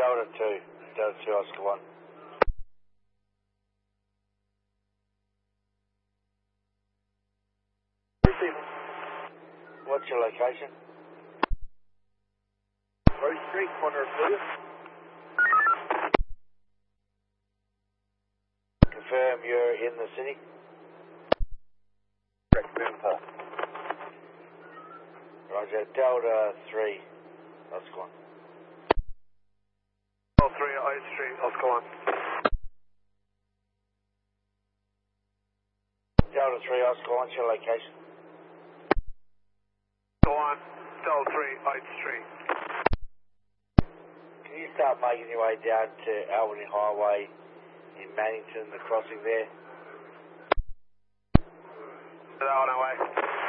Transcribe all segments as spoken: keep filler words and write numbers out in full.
Delta two. Delta two, Oscar one. Receiving. What's your location? Rose Street, corner of Blue. Confirm you're in the city. Correct, Vancouver. Roger, Delta three, Oscar one. Delta three, I Street, Oscar one. Delta three, Oscar one, what's your location? Go on, Delta three, I Street. Can you start making your way down to Albany Highway in Mannington, the crossing there? That on our way.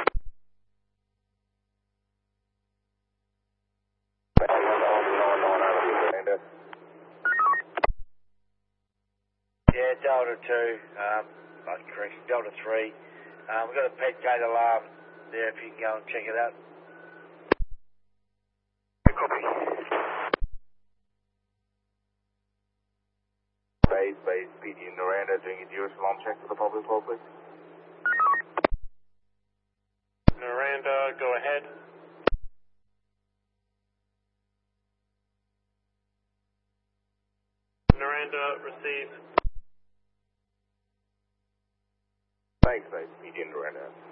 Yeah, Delta two, um, not correct, Delta three. Um, we've got a pet gate alarm there if you can go and check it out. Copy. Base, base, P D in Miranda doing a dual alarm check for the public floor, please. Miranda, go ahead. Miranda, receive. Base, base, P D in Miranda.